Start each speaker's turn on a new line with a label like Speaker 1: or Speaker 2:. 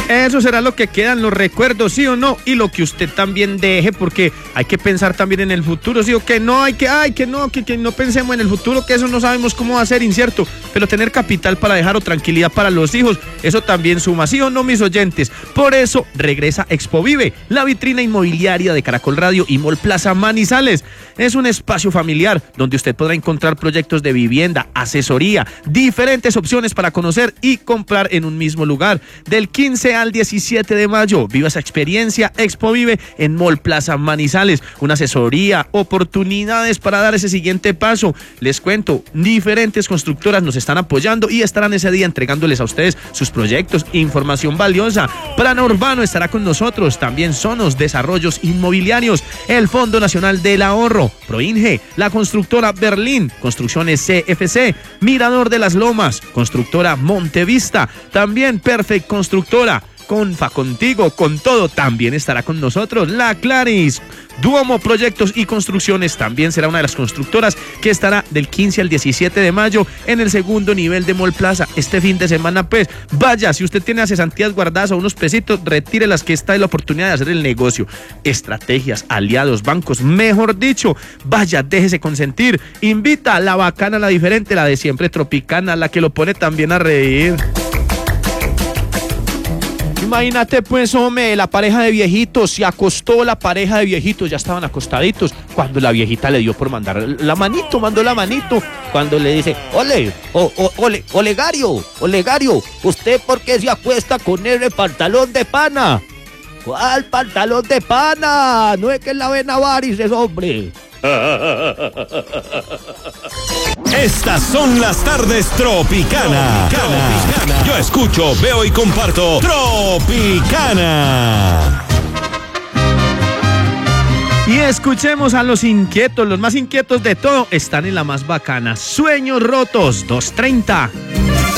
Speaker 1: Eso será lo que quedan, los recuerdos, sí o no, y lo que usted también deje, porque hay que pensar también en el futuro, sí o que no, que no pensemos en el futuro, que eso no sabemos cómo va a ser, incierto, pero tener capital para dejar o tranquilidad para los hijos, eso también suma, sí o no, mis oyentes. Por eso regresa Expovive, la vitrina inmobiliaria de Caracol Radio y Mall Plaza Manizales. Es un espacio familiar donde usted podrá encontrar proyectos de vivienda, asesoría, diferentes opciones para conocer y comprar en un mismo lugar. Del 15 al 17 de mayo, viva esa experiencia Expovive en Mall Plaza Manizales. Una asesoría, oportunidades para dar ese siguiente paso. Les cuento, diferentes constructoras nos están apoyando y estarán ese día entregándoles a ustedes sus proyectos, información valiosa. Plano Urbano estará con nosotros, también Sonos Desarrollos Inmobiliarios, el Fondo Nacional del Ahorro, Proinge, la constructora Berlín, Construcciones CFC, Mirador de las Lomas, constructora Montevista, también Perfect Constructora, Confa Contigo, con todo, también estará con nosotros la Claris. Duomo Proyectos y Construcciones también será una de las constructoras que estará del 15 al 17 de mayo en el segundo nivel de Mall Plaza. Este fin de semana, pues, vaya, si usted tiene cesantías guardadas o unos pesitos, retire las, que está en la oportunidad de hacer el negocio. Estrategias, aliados, bancos, mejor dicho, vaya, déjese consentir. Invita a la bacana, la diferente, la de siempre Tropicana, la que lo pone también a reír. Imagínate pues, hombre, la pareja de viejitos, se acostó la pareja de viejitos, ya estaban acostaditos, cuando la viejita le dio por mandar la manito, mandó la manito, cuando le dice, Olegario, ¿usted por qué se acuesta con ese pantalón de pana? ¿Cuál pantalón de pana? No es que la vena varices, hombre.
Speaker 2: Estas son las tardes Tropicana. Yo escucho, veo y comparto Tropicana.
Speaker 1: Y escuchemos a los inquietos, los más inquietos de todo, están en la más bacana. Sueños Rotos, 2:30.